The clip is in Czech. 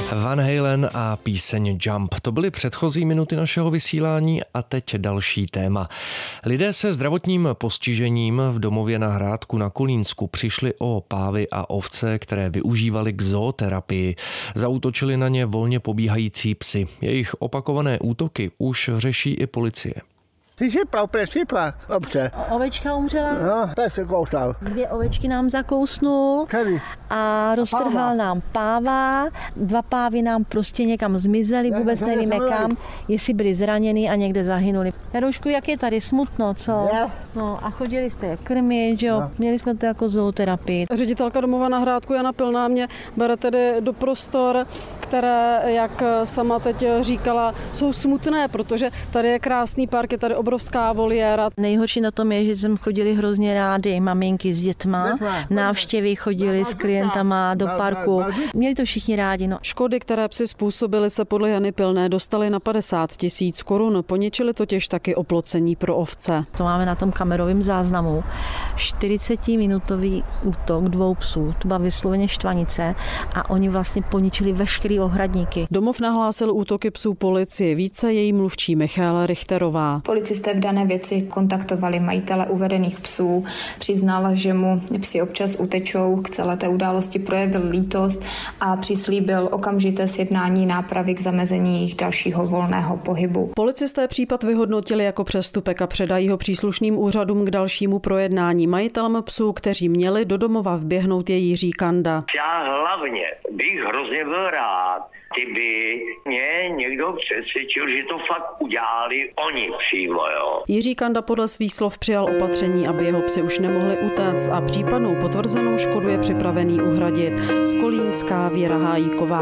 Van Halen a píseň Jump. To byly předchozí minuty našeho vysílání a teď další téma. Lidé se zdravotním postižením v domově na Hrádku na Kolínsku přišli o pávy a ovce, které využívali k zooterapii. Zaútočili na ně volně pobíhající psy. Jejich opakované útoky už řeší i policie. Přišla, obce. Ovečka umřela? No, to se kousal. 2 ovečky nám zakousnul a roztrhal nám páva. 2 pávy nám prostě někam zmizely, vůbec nevíme kam, jestli byli zraněni a někde zahynuli. Jaroušku, jak je tady smutno, co? No a chodili jste je krmit, jo? Měli jsme to jako zooterapii. Ředitelka domova na Hrádku Jana Pilná mě bere tedy do prostor, které, jak sama teď říkala, jsou smutné, protože tady je krásný park, je tady obrovská voliéra. Nejhorší na tom je, že jsem chodili hrozně rádi maminky s dětma, návštěvy chodili s klientama do parku. Měli to všichni rádi. No. Škody, které psi způsobily, se podle Jany Pilné dostaly na 50 000 korun. Poničili totiž taky oplocení pro ovce. To máme na tom kamerovém záznamu. 40-minutový útok 2 psů. To byla vysloveně štvanice a oni vlastně poničili veškerý ohradníky. Domov nahlásil útoky psů policii. Více její mluvčí Michaela Richterová. Policisté v dané věci kontaktovali majitele uvedených psů. Přiznal, že mu psi občas utečou, k celé té události projevil lítost a přislíbil okamžité sjednání nápravy k zamezení jejich dalšího volného pohybu. Policisté případ vyhodnotili jako přestupek a předají ho příslušným úřadům k dalšímu projednání. Majitelem psů, kteří měli do domova vběhnout, je Jiří Kanda. Já hlavně bych hrozně byl rád, kdyby mě někdo přesvědčil, že to fakt udělali oni přímo, jo. Jiří Kanda podle svých slov přijal opatření, aby jeho psi už nemohli utéct a případnou potvrzenou škodu je připravený uhradit. Z Kolínska Věra Hájíková.